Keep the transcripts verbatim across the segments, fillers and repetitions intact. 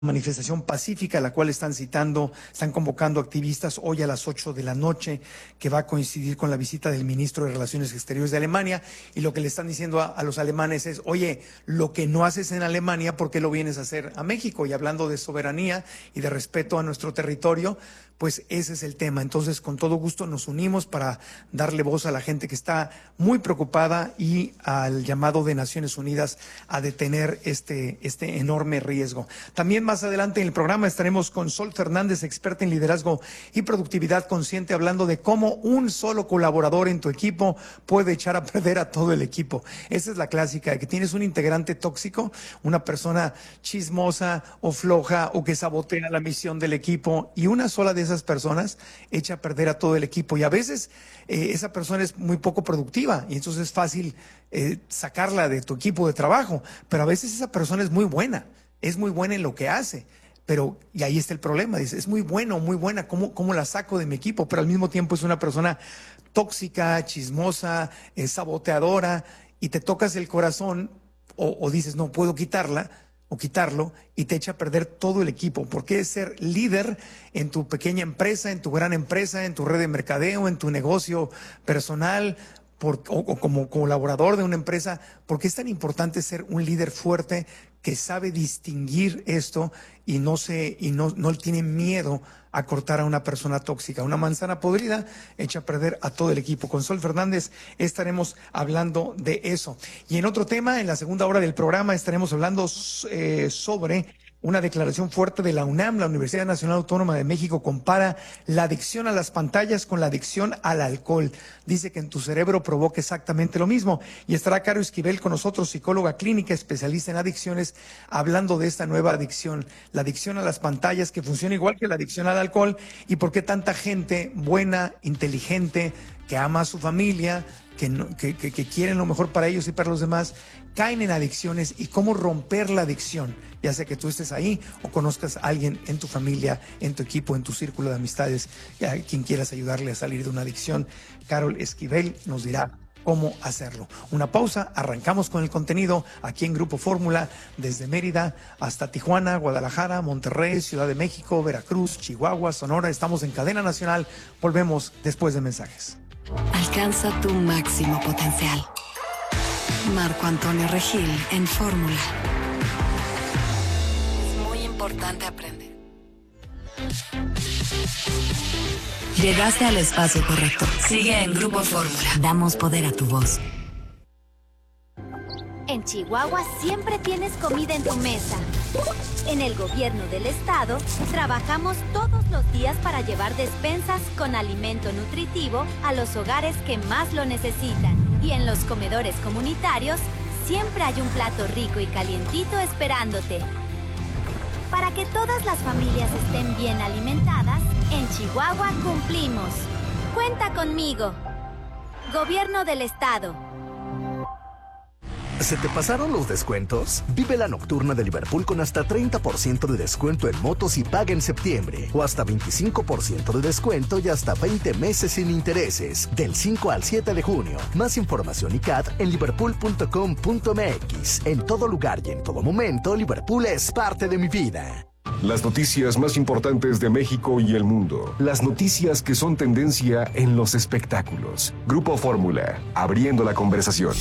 manifestación pacífica, la cual están citando, están convocando activistas hoy a las ocho de la noche, que va a coincidir con la visita del ministro de Relaciones Exteriores de Alemania, y lo que le están diciendo a, a los alemanes es, oye, lo que no haces en Alemania, ¿por qué lo vienes a hacer a México? Y hablando de soberanía y de respeto a nuestro territorio, pues ese es el tema. Entonces, con todo gusto nos unimos para darle voz a la gente que está muy preocupada y al llamado de Naciones Unidas a detener este, este enorme riesgo. También más adelante en el programa estaremos con Sol Fernández, experta en liderazgo y productividad consciente, hablando de cómo un solo colaborador en tu equipo puede echar a perder a todo el equipo. Esa es la clásica, de que tienes un integrante tóxico, una persona chismosa o floja o que sabotea la misión del equipo, y una sola de esas esas personas echa a perder a todo el equipo, y a veces eh, esa persona es muy poco productiva y entonces es fácil eh, sacarla de tu equipo de trabajo, pero a veces esa persona es muy buena, es muy buena en lo que hace, pero, y ahí está el problema, dice, es muy bueno, muy buena, ¿cómo, cómo la saco de mi equipo? Pero al mismo tiempo es una persona tóxica, chismosa, eh, saboteadora, y te tocas el corazón o, o dices, no puedo quitarla, o quitarlo, y te echa a perder todo el equipo. Porque es ser líder en tu pequeña empresa, en tu gran empresa, en tu red de mercadeo, en tu negocio personal, por, o, o como colaborador de una empresa. ¿Por qué es tan importante ser un líder fuerte que sabe distinguir esto y no se y no, no tiene miedo a cortar a una persona tóxica? Una manzana podrida echa a perder a todo el equipo. Con Sol Fernández estaremos hablando de eso. Y en otro tema, en la segunda hora del programa, estaremos hablando eh, sobre una declaración fuerte de la UNAM. La Universidad Nacional Autónoma de México compara la adicción a las pantallas con la adicción al alcohol. Dice que en tu cerebro provoca exactamente lo mismo. Y estará Caro Esquivel con nosotros, psicóloga clínica, especialista en adicciones, hablando de esta nueva adicción, la adicción a las pantallas, que funciona igual que la adicción al alcohol, y por qué tanta gente buena, inteligente, que ama a su familia, que, no, que, que, que quieren lo mejor para ellos y para los demás, caen en adicciones, y cómo romper la adicción, ya sea que tú estés ahí o conozcas a alguien en tu familia, en tu equipo, en tu círculo de amistades, a quien quieras ayudarle a salir de una adicción. Carol Esquivel nos dirá cómo hacerlo. Una pausa, arrancamos con el contenido aquí en Grupo Fórmula, desde Mérida hasta Tijuana, Guadalajara, Monterrey, Ciudad de México, Veracruz, Chihuahua, Sonora. Estamos en cadena nacional. Volvemos después de mensajes. Alcanza tu máximo potencial. Marco Antonio Regil en Fórmula. Es muy importante aprender. Llegaste al espacio correcto. Sigue en Grupo Fórmula. Damos poder a tu voz. En Chihuahua siempre tienes comida en tu mesa. En el gobierno del estado trabajamos todos los días para llevar despensas con alimento nutritivo a los hogares que más lo necesitan. Y en los comedores comunitarios siempre hay un plato rico y calientito esperándote. Para que todas las familias estén bien alimentadas, en Chihuahua cumplimos. Cuenta conmigo. Gobierno del estado. ¿Se te pasaron los descuentos? Vive la nocturna de Liverpool con hasta treinta por ciento de descuento en motos y paga en septiembre. O hasta veinticinco por ciento de descuento y hasta veinte meses sin intereses. Del cinco al siete de junio. Más información y C A T en liverpool punto com punto m x. En todo lugar y en todo momento, Liverpool es parte de mi vida. Las noticias más importantes de México y el mundo. Las noticias que son tendencia en los espectáculos. Grupo Fórmula, abriendo la conversación.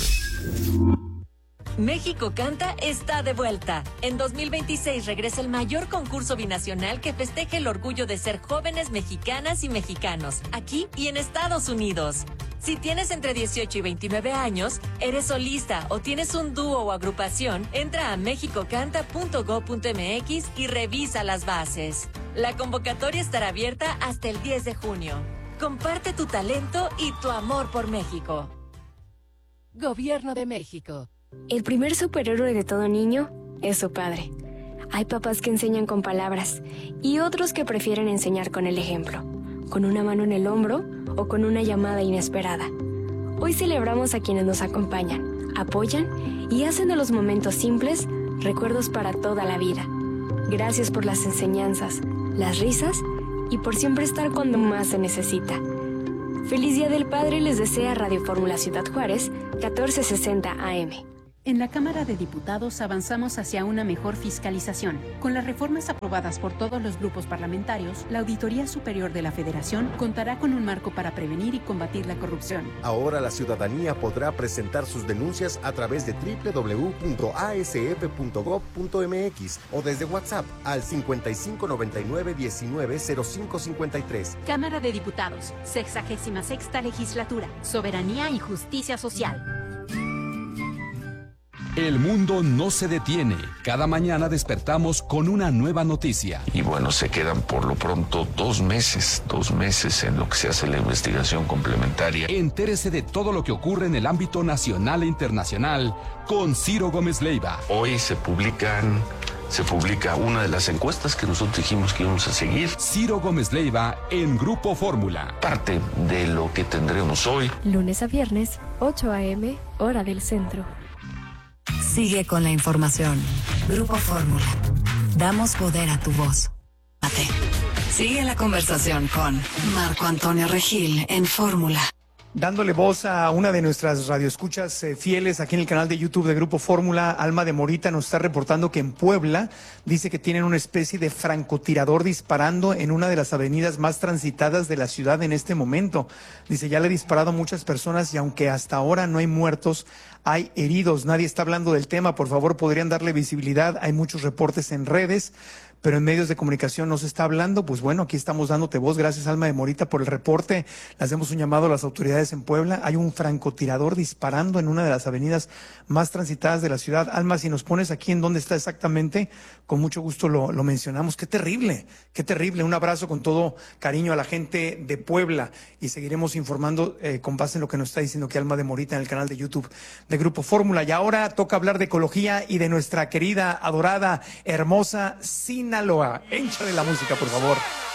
México Canta está de vuelta. En dos mil veintiséis regresa el mayor concurso binacional que festeja el orgullo de ser jóvenes mexicanas y mexicanos, aquí y en Estados Unidos. Si tienes entre dieciocho y veintinueve años, eres solista o tienes un dúo o agrupación, entra a mexico canta punto gob punto m x y revisa las bases. La convocatoria estará abierta hasta el diez de junio. Comparte tu talento y tu amor por México. Gobierno de México. El primer superhéroe de todo niño es su padre. Hay papás que enseñan con palabras y otros que prefieren enseñar con el ejemplo, con una mano en el hombro o con una llamada inesperada. Hoy celebramos a quienes nos acompañan, apoyan y hacen de los momentos simples recuerdos para toda la vida. Gracias por las enseñanzas, las risas y por siempre estar cuando más se necesita. Feliz Día del Padre les desea Radio Fórmula Ciudad Juárez, catorce sesenta A M. En la Cámara de Diputados avanzamos hacia una mejor fiscalización. Con las reformas aprobadas por todos los grupos parlamentarios, la Auditoría Superior de la Federación contará con un marco para prevenir y combatir la corrupción. Ahora la ciudadanía podrá presentar sus denuncias a través de doble u doble u doble u punto a s f punto gob punto m x o desde WhatsApp al cincuenta y cinco noventa y nueve diecinueve cero cinco cincuenta y tres. Cámara de Diputados, sexagésima sexta Legislatura, Soberanía y Justicia Social. El mundo no se detiene. Cada mañana despertamos con una nueva noticia. Y bueno, se quedan por lo pronto dos meses, dos meses en lo que se hace la investigación complementaria. Entérese de todo lo que ocurre en el ámbito nacional e internacional con Ciro Gómez Leiva. Hoy se publican... Se publica una de las encuestas que nosotros dijimos que íbamos a seguir. Ciro Gómez Leiva en Grupo Fórmula. Parte de lo que tendremos hoy. Lunes a viernes, ocho a eme, hora del centro. Sigue con la información. Grupo Fórmula. Damos poder a tu voz. Mate. Sigue la conversación con Marco Antonio Regil en Fórmula. Dándole voz a una de nuestras radioescuchas eh, fieles aquí en el canal de YouTube de Grupo Fórmula, Alma de Morita nos está reportando que en Puebla dice que tienen una especie de francotirador disparando en una de las avenidas más transitadas de la ciudad en este momento. Dice, ya le he disparado a muchas personas y aunque hasta ahora no hay muertos, hay heridos. Nadie está hablando del tema. Por favor, podrían darle visibilidad. Hay muchos reportes en redes, pero en medios de comunicación no se está hablando. Pues bueno, aquí estamos dándote voz. Gracias, Alma de Morita, por el reporte. Le hacemos un llamado a las autoridades en Puebla. Hay un francotirador disparando en una de las avenidas más transitadas de la ciudad. Alma, si nos pones aquí en dónde está exactamente, con mucho gusto lo, lo mencionamos. Qué terrible, qué terrible. Un abrazo con todo cariño a la gente de Puebla y seguiremos informando eh, con base en lo que nos está diciendo aquí Alma de Morita en el canal de YouTube de Grupo Fórmula. Y ahora toca hablar de ecología y de nuestra querida, adorada, hermosa Sinaloa. Échale la música, por favor.